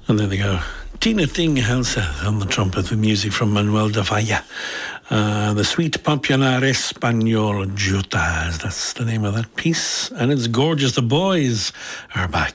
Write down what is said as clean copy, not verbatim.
And there they go. Tina Ting Helseth on the trumpet with music from Manuel de Falla. The Suite Popular Español Jutas. That's the name of that piece. And it's gorgeous. The boys are back.